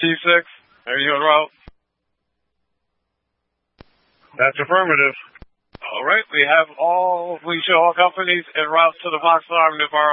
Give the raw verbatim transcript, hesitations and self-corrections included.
T six, are you en route? That's affirmative. All right, we have all, we show all companies en route to the Fox Alarm, New Borough.